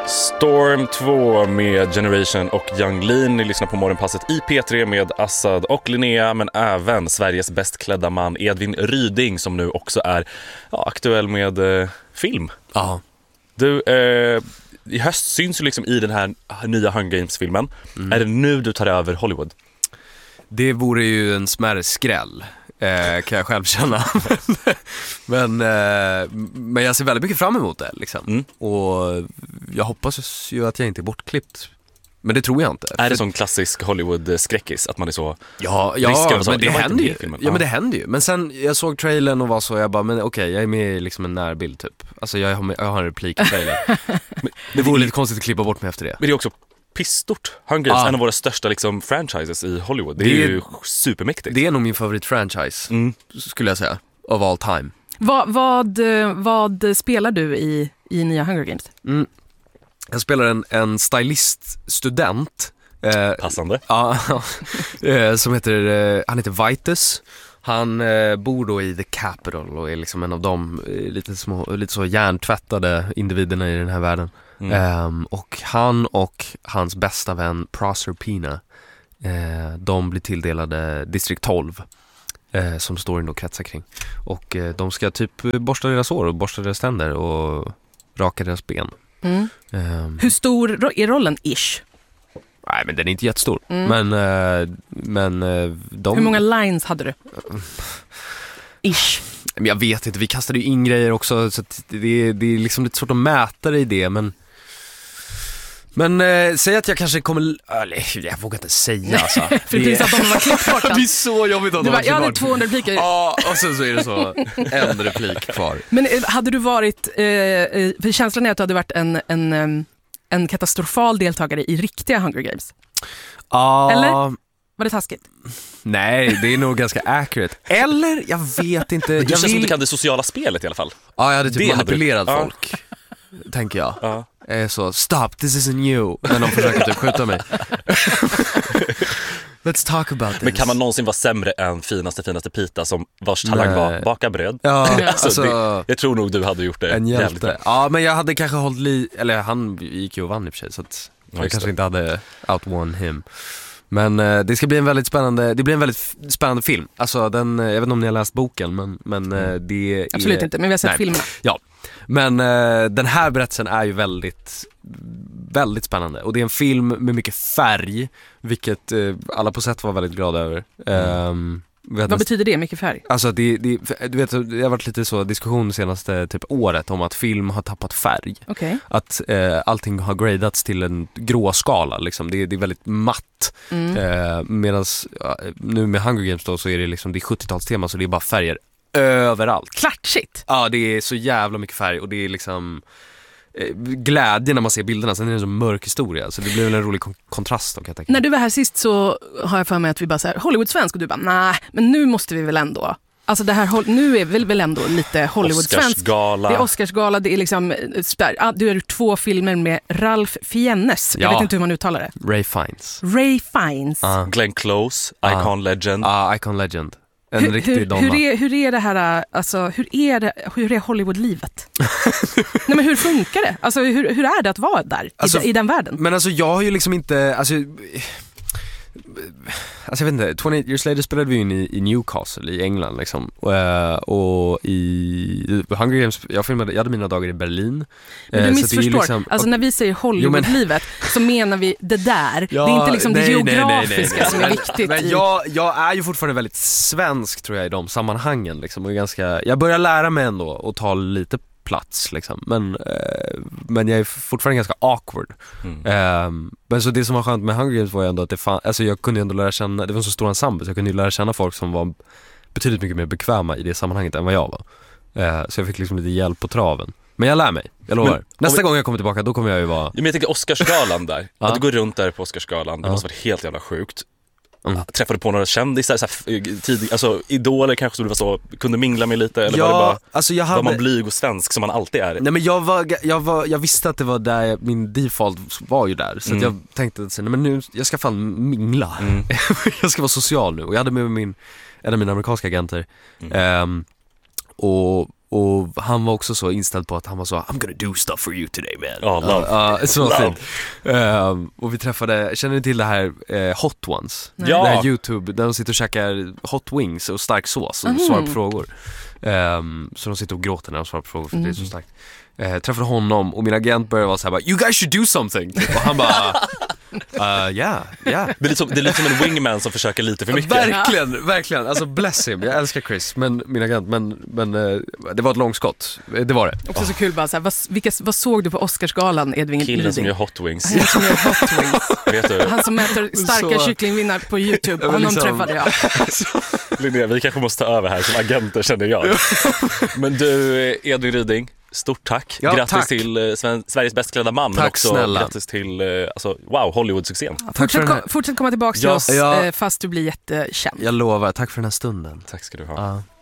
Storm 2 med Generation och Yung Lean. Ni lyssnar på Morgonpasset i P3 med Assad och Linnea, men även Sveriges bäst klädda man Edvin Ryding som nu också är aktuell med film. Ja. Du, i höst syns ju liksom i den här nya Hunger Games-filmen. Är det nu du tar över Hollywood? Det vore ju en smärre skräll, kan jag själv känna. men jag ser väldigt mycket fram emot det liksom. Och jag hoppas ju att jag inte är bortklippt. Men det tror jag inte. Är det sån klassisk Hollywood-skräckis att man är så... Ja, men det händer ju. Ja, men det händer ju. Men sen, jag såg trailern och var så, jag bara, men okej, jag är med i liksom en närbild typ. Alltså jag har en replik i trailern. Det vore lite konstigt att klippa bort mig efter det. Men det är också pissstort. Hunger Games, en av våra största liksom franchises i Hollywood. Det är ju supermäktigt. Det är nog min favoritfranchise, skulle jag säga, of all time. Vad spelar du i nya Hunger Games? Jag spelar en styliststudent. Passande. Som heter, han heter Vitus. Han bor då i The Capital och är liksom en av de lite så hjärntvättade individerna i den här världen. Och han och hans bästa vän Proserpina, de blir tilldelade District 12, som storyn då kretsar kring. Och de ska typ borsta deras hår och borsta deras tänder och raka deras ben. Hur stor är rollen ish? Nej, men den är inte jättestor. Men de... Hur många lines hade du? Ish. Men jag vet inte, vi kastade ju in grejer också, så att det är liksom lite svårt att mäta det i det, men säg att jag kanske kommer... Eller, jag vågar inte säga alltså. För det är så att de var klippt bort. Det är så jobbigt att de jag hade 200 repliker. Ja, och sen så är det så en replik kvar. Men hade du varit... för känslan är att du hade varit en katastrofal deltagare i riktiga Hunger Games. Eller? Var det taskigt? Nej, det är nog ganska accurate. Eller, jag vet inte. Du känns som du kan det sociala spelet i alla fall. Ja, jag hade typ manipulerat folk, tänker jag. Så, stop, this isn't you. När de försöker typ skjuta mig. Let's talk about this. Men kan man någonsin vara sämre än finaste Pita som vars talang var baka bröd? Ja, alltså, jag tror nog du hade gjort det. En hjälte. Ja, men jag hade kanske hållit eller han gick ju och vann i och för sig, så att jag kanske inte hade outwon him. Men det ska bli en väldigt spännande film. Alltså jag vet inte om ni har läst boken, men det är... Absolut inte, men vi har sett filmerna. Ja, men den här berättelsen är ju väldigt, väldigt spännande. Och det är en film med mycket färg, vilket alla på sätt var väldigt glada över. Vad betyder det, mycket färg? Alltså du vet, det har varit lite så diskussion senaste typ året om att film har tappat färg. Okay. Att allting har gradats till en grå skala liksom. Det är väldigt matt. Medan nu med Hunger Games då, så är det liksom, det är 70-talstema, så det är bara färger överallt. Klatschigt. Ja, det är så jävla mycket färg, och det är liksom glädje när man ser bilderna. Sen är det en så mörk historia, så det blir väl en rolig kontrast då, kan jag tänka. När du var här sist så har jag för mig att vi bara så här, Hollywood-svensk, och du bara, nej, men nu måste vi väl ändå, alltså det här, nu är väl ändå lite Hollywood-svensk. Oscarsgala. Det är Oscarsgala, det är liksom, du har gjort 2 filmer med Ralph Fiennes. Jag vet inte hur man uttalar det. Ray Fiennes. Glenn Close, Icon Legend. Icon Legend. En riktig donna. Hur är det här, alltså hur är Hollywood-livet? Nej, men hur funkar det? Alltså hur är det att vara där, alltså, i den världen? Men alltså jag har ju liksom inte, alltså jag vet inte, 28 Years Later spelade vi in i Newcastle i England liksom. Och i Hunger Games, jag hade mina dagar i Berlin. Men du missförstår, liksom, alltså när vi säger Hollywood-livet så menar vi det där. Ja, det är inte liksom det geografiska som är viktigt. Men jag är ju fortfarande väldigt svensk, tror jag, i de sammanhangen liksom, och jag börjar lära mig ändå och ta lite plats liksom. Men jag är fortfarande ganska awkward. Men så det som var skönt med Hunger Games var ju ändå att alltså jag kunde ändå lära känna, det var en så stor ensemble, så jag kunde ju lära känna folk som var betydligt mycket mer bekväma i det sammanhanget än vad jag var. Så jag fick liksom lite hjälp på traven. Men jag lär mig, jag lovar. Nästa gång jag kommer tillbaka, då kommer jag ju vara... Men jag tänker Oscarsgalan där. Att du går runt där på Oscarsgalan, det måste vara helt jävla sjukt. Träffade på några kändisar så här, alltså idoler kanske, som du var så kunde mingla med lite, eller var det bara alltså var man blyg och svensk som man alltid är? Nej, men jag visste att det var där min default var ju där, så att jag tänkte att nej, men nu jag ska fan mingla. Jag ska vara social nu, och jag hade med mig en av mina amerikanska agenter. Och Och han var också så inställd på att han var så I'm gonna do stuff for you today man. Så fint. Och vi träffade, känner ni till det här Hot Ones? Nej. Det här YouTube där de sitter och käkar hot wings och stark sås och svarar på frågor. Så de sitter och gråter när de svarar på frågor för det är så starkt. Träffade honom och min agent började vara så här bara, you guys should do something. Och han bara yeah. Det är lite som en wingman som försöker lite för mycket. Verkligen. Alltså bless him. Jag älskar Chris, men min agent, men det var ett långskott. Det var det. Också så kul bara så här, vad såg du på Oscarsgalan, Edvin? Killen som gör hot wings. Vet du? Han som äter starka kycklingvinnar på YouTube. Honom träffade jag. Linnea, vi kanske måste ta över här som agenter, känner jag. Men du, Edvin Ryding, stort tack. Ja, grattis tack. till Sveriges bäst klädda man. Tack, men också snälla. Grattis till Hollywood-succén. Fortsätt komma tillbaka till oss fast du blir jättekänd. Jag lovar, tack för den här stunden. Tack ska du ha.